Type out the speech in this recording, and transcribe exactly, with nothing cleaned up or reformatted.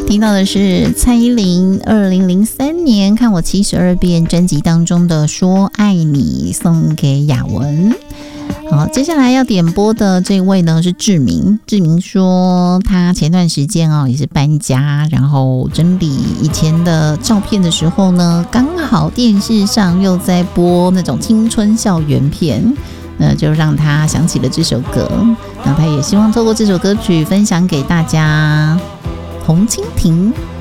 听到的是蔡依林二零零三年看我七十二变专辑当中的说爱你，送给雅文。好，接下来要点播的这位呢是志明。志明说他前段时间哦也是搬家，然后整理以前的照片的时候呢，刚好电视上又在播那种青春校园片，那就让他想起了这首歌。那他也希望透过这首歌曲分享给大家。红蜻蜓。